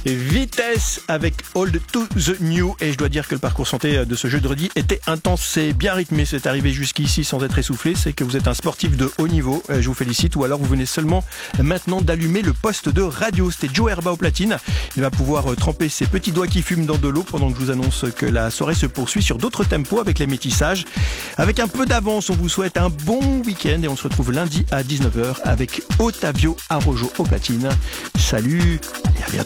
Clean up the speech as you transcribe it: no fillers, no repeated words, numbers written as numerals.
Vitesse avec Old to the New. Et je dois dire que le parcours santé de ce jeudi était intense. C'est bien rythmé. C'est arrivé jusqu'ici sans être essoufflé. C'est que vous êtes un sportif de haut niveau. Je vous félicite. Ou alors vous venez seulement maintenant d'allumer le poste de radio. C'était Joe Herba au platine. Il va pouvoir tremper ses petits doigts qui fument dans de l'eau pendant que je vous annonce que la soirée se poursuit sur d'autres tempos avec les métissages. Avec un peu d'avance, on vous souhaite un bon week-end et on se retrouve lundi à 19h avec Ottavio Arrojo au platine. Salut!